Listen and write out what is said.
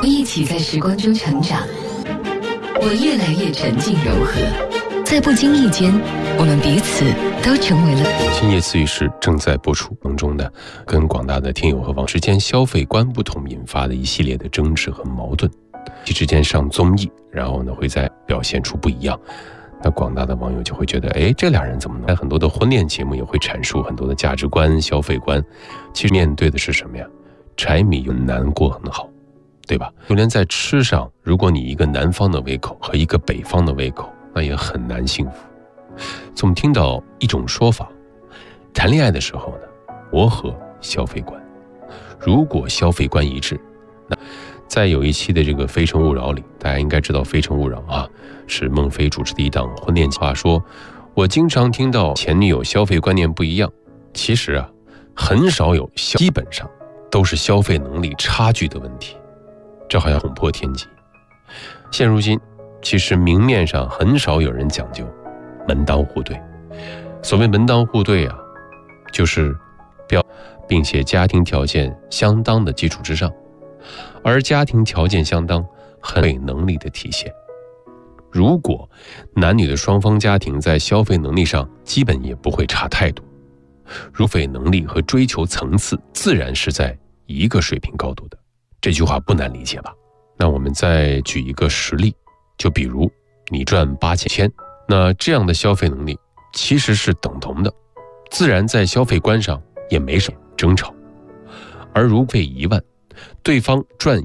会一起在时光中成长。我越来越沉静柔和，在不经意间，我们彼此都成为了。 今夜思语室正在播出当中的，跟广大的听友和网之间消费观不同引发的一系列的争执和矛盾，其之间上综艺，然后呢会再表现出不一样。那广大的网友就会觉得，这俩人怎么呢？很多的婚恋节目也会阐述很多的价值观、消费观，其实面对的是什么呀？柴米油盐过很好，对吧？就连在吃上，如果你一个南方的胃口和一个北方的胃口，那也很难幸福。总听到一种说法，谈恋爱的时候呢，磨合消费观，如果消费观一致，那在有一期的这个《非诚勿扰》里，大家应该知道《非诚勿扰》啊，是孟非主持的一档婚恋话说，我经常听到前女友消费观念不一样，其实啊，很少有，基本上都是消费能力差距的问题，这好像捅破天机。现如今，其实明面上很少有人讲究门当户对。所谓门当户对啊，就是并且家庭条件相当的基础之上，而家庭条件相当很费能力的体现。如果男女的双方家庭在消费能力上基本也不会差太多，消费能力和追求层次自然是在一个水平高度的，这句话不难理解吧？那我们再举一个实例，就比如你赚8000，那这样的消费能力其实是等同的，自然在消费观上也没什么争吵。而如费1万，对方赚